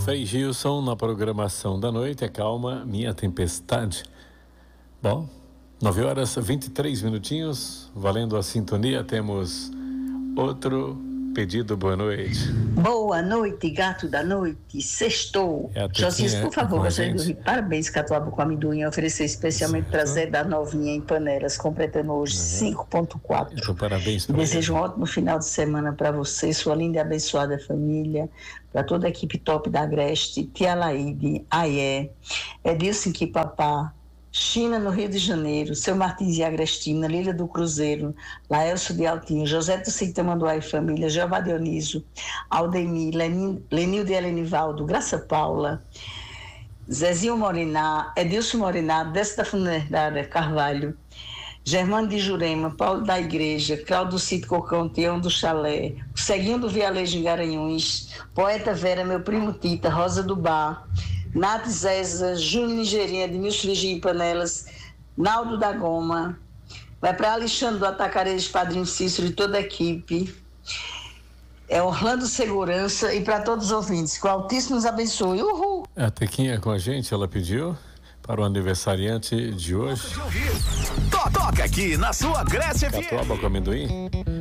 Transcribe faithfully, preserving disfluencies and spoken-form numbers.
Frei Gilson na programação da noite. É Calma Minha Tempestade. Bom, nove horas e vinte e três minutinhos, valendo a sintonia, temos outro pedido. Boa noite. Boa noite, gato da noite, sextou. É Josias, por favor, gostaria de ouvir parabéns, Catuaba com amendoim, oferecer especialmente para Zé da Novinha em Panelas, completando hoje uhum. cinco ponto quatro. Então, parabéns para Desejo um ótimo final de semana para você, sua linda e abençoada família, para toda a equipe top da Agreste, Tia Laide, Aie, Edilson Kipapá, China no Rio de Janeiro, Seu Martins e Agrestina, Lília do Cruzeiro, Laelso de Altinho, José do Citamanduá e família, Jeová Dioniso, Aldemir, Lenilde Elenivaldo, Graça Paula, Zezinho Moriná, Edilson Moriná, Décio da Funerária Carvalho, Germano de Jurema, Paulo da Igreja, Claudio Cito Cocão, Tião do Chalé, o Ceguinho do Vialejo em Garanhuns, Poeta Vera, meu primo Tita, Rosa do Bar, Nath Zeza, Júnior Nigerinha, Edmilson Ligia em Panelas, Naldo da Goma, vai para Alexandre do Atacarejo, Padrinho Cícero e toda a equipe, é Orlando Segurança e para todos os ouvintes, que o Altíssimo nos abençoe. Uhul! A Tequinha com a gente, ela pediu para o aniversariante de hoje. Toca aqui na sua Agreste F M. Catuaba com amendoim.